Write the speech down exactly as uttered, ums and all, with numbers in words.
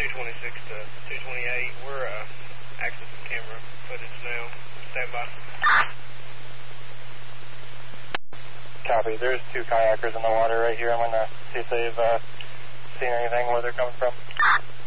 two twenty-six to two twenty-eight. We're uh, accessing camera footage now. Stand by. Copy. There's two kayakers in the water right here. I'm going to see if they've uh, seen anything, where they're coming from.